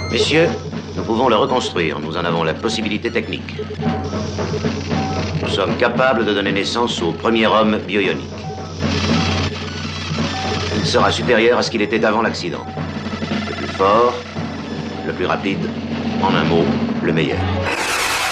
Messieurs, nous pouvons le reconstruire. Nous en avons la possibilité technique. Nous sommes capables de donner naissance au premier homme bioionique. Il sera supérieur à ce qu'il était avant l'accident. Le plus fort, le plus rapide, en un mot, le meilleur.